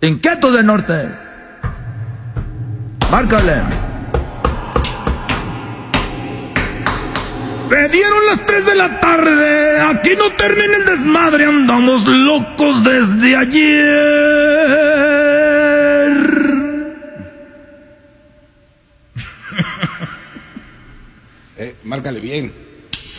Inquietos del Norte. Márcale. Se dieron las 3 de la tarde. Aquí no termina el desmadre. Andamos locos desde ayer. Márcale bien.